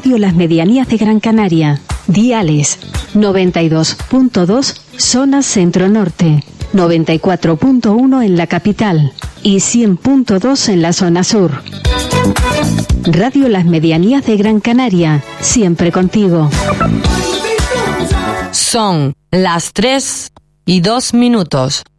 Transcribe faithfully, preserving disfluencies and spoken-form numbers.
Radio Las Medianías de Gran Canaria. Diales noventa y dos punto dos zona centro-norte, noventa y cuatro punto uno en la capital y cien punto dos en la zona sur. Radio Las Medianías de Gran Canaria, siempre contigo. Son las tres y dos minutos.